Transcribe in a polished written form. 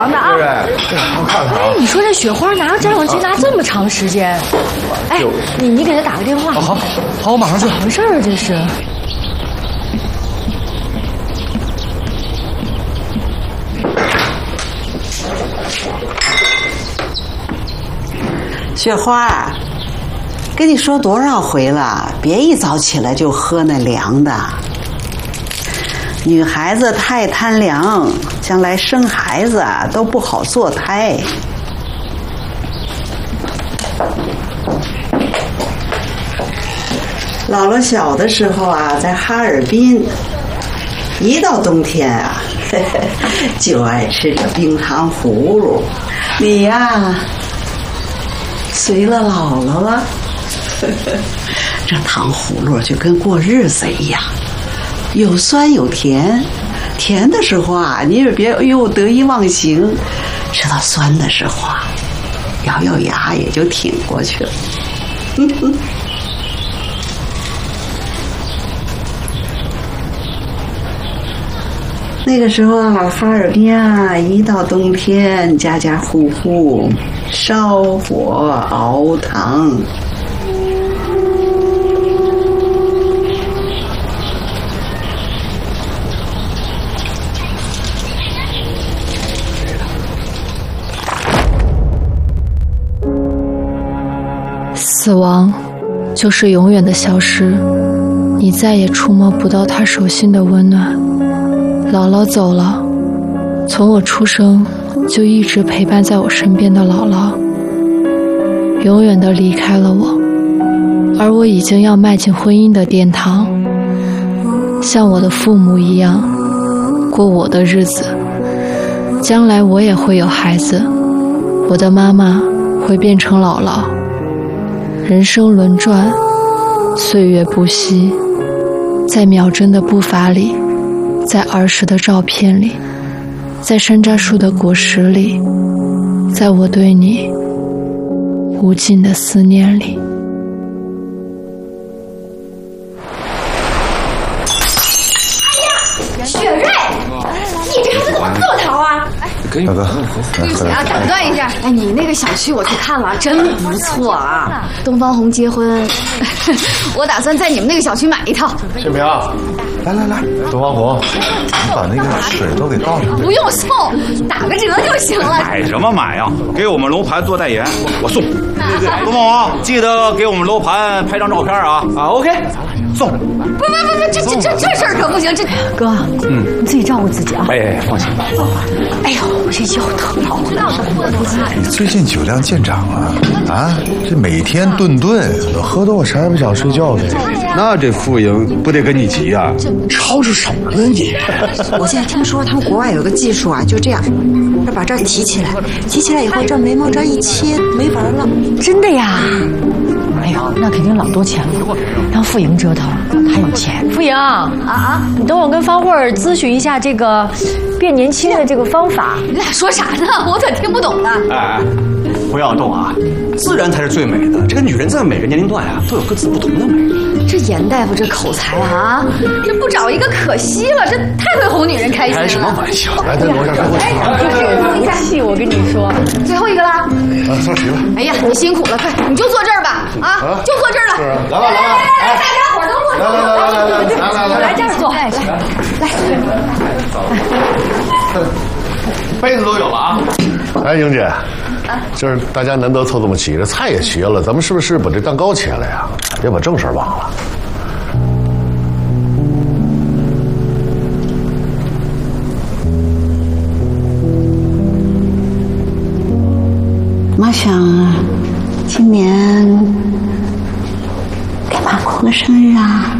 的啊！ 对，我看看啊。 哎，你说这雪花拿照相机拿这么长时间？哎，你给他打个电话。 好，我马上去。 怎么回事啊？这是？ 雪花，跟你说多少回了，别一早起来就喝那凉的。女孩子太贪凉，将来生孩子啊都不好做胎。姥姥小的时候啊，在哈尔滨，一到冬天啊，就爱吃这冰糖葫芦。你呀，随了姥姥了。这糖葫芦就跟过日子一样。有酸有甜，甜的时候啊，你也别得意忘形；吃到酸的时候啊，咬咬牙也就挺过去了。那个时候啊，哈尔滨啊，一到冬天，家家户户烧火熬糖。 死亡就是永远的消失，你再也触摸不到他手心的温暖。姥姥走了，从我出生就一直陪伴在我身边的姥姥，永远地离开了我，而我已经要迈进婚姻的殿堂，像我的父母一样过我的日子。将来我也会有孩子，我的妈妈会变成姥姥。人生轮转，岁月不息，在秒针的步伐里，在儿时的照片里，在山楂树的果实里，在我对你无尽的思念里。 哎呀，雪瑞，你这孩子怎么这么淘啊？ 大哥， 对不起啊，打断一下。哎，你那个小区我去看了，真不错啊。东方红结婚，我打算在你们那个小区买一套。 小明，来，东方红，你把那个水都给倒上。 不用送，打个折就行了。 买什么买呀？给我们楼盘做代言，我送。东方红，记得给我们楼盘拍张照片啊！OK， 送。 不，这事儿可不行。这哥，你自己照顾自己啊。 哎，放心吧。 哎呦，我这腰疼了。 你最近酒量见长啊？啊，这每天顿喝多我啥也不想睡觉的。 那这傅莹不得跟你急啊？吵是什么呢你？ 我现在听说他们国外有个技术啊，就这样，要把这儿提起来，提起来以后，这眉毛这儿一切没纹了。 真的呀？哎呦，那肯定老多钱了。让傅莹折腾，他有钱。傅莹你等我跟方慧儿咨询一下这个变年轻的这个方法。你俩说啥呢？我可听不懂呢。 哎，不要动啊！自然才是最美的。这个女人在每个年龄段啊，都有各自不同的美。 这严大夫这口才啊，这不找一个可惜了，这太会哄女人开心了。 开什么玩笑？ 来，在楼上开会。 就是气，我跟你说，最后一个了。 上齐了。 哎呀，你辛苦了，快，你就坐这儿吧，就坐这儿了。 是啊，来， 大家伙都坐这儿。来这儿坐，来。 杯子都有了啊！哎，英姐，就是大家难得凑这么齐，这菜也齐了，咱们是不是把这蛋糕切了呀？别把正事忘了。 妈想今年给妈过个生日啊。